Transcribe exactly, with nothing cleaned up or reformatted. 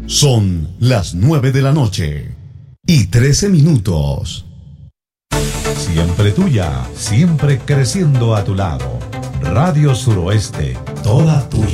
Son las nueve de la noche y trece minutos. Siempre tuya, siempre creciendo a tu lado. Radio Suroeste, toda tuya.